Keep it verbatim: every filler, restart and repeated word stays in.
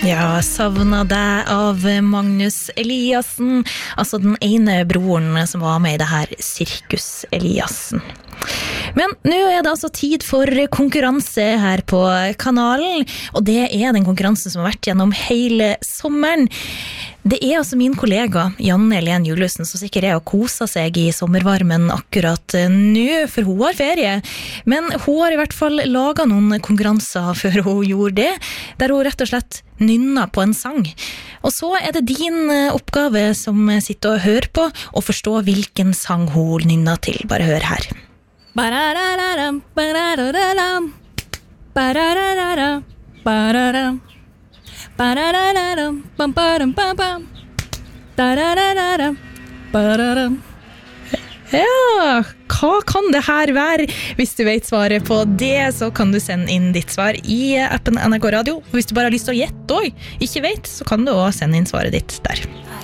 Ja, savnet deg av Magnus Eliassen, altså den ene broren som var med i det her Sirkus Eliassen. Men nå er det altså tid for konkurranse her på kanalen, og det er den konkurransen som har vært gjennom hele sommeren. Det er altså min kollega Janne Helen Juliussen som sikkert er og koser seg i sommervarmen akkurat nå, for hun har ferie. Men hun har i hvert fall laget noen konkurranser før hun gjorde det, der hun rett og slett nynner på en sang. Og så er det din oppgave som sitter og hører på, å forstå hvilken sang hun nynner til. Bare hør her. Ba-da-da-da-dam, ba-da-da-da-dam, ba-da-da-da-da, ba-da-da. Ba-da-da-da-dam, bam-ba-dam-bam-bam, da-da-da-da-dam, ba-da-dam. Ja, hva kan det her være? Hvis du vet svaret på det, så kan du sende inn ditt svar i appen N R K Radio. Hvis du bare har lyst til å gjette og ikke vet, så kan du også sende inn svaret ditt der.